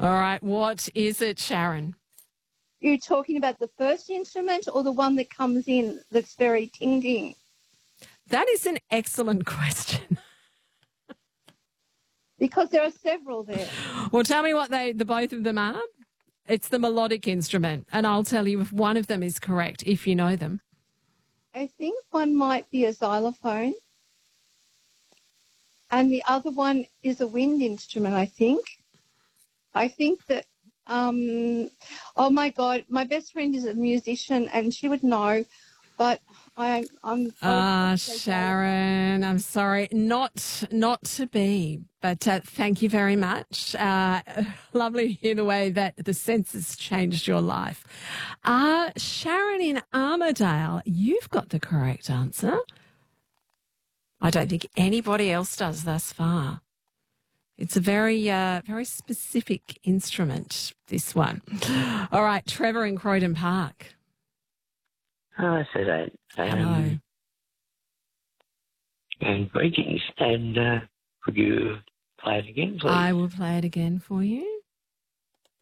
All right, what is it, Sharon? You're talking about the first instrument or the one that comes in that's very ting-ding? That is an excellent question. Because there are several there. Well, tell me what the both of them are. It's the melodic instrument, and I'll tell you if one of them is correct, if you know them. I think one might be a xylophone and the other one is a wind instrument, I think. I think that, oh, my God, my best friend is a musician and she would know, but Sharon, I'm sorry, not to be, but thank you very much. Lovely to hear the way that the census changed your life. Sharon in Armidale, you've got the correct answer. I don't think anybody else does thus far. It's a very, very specific instrument, this one. All right, Trevor in Croydon Park. Oh, so that. Hello. And greetings. And could you play it again, please? I will play it again for you.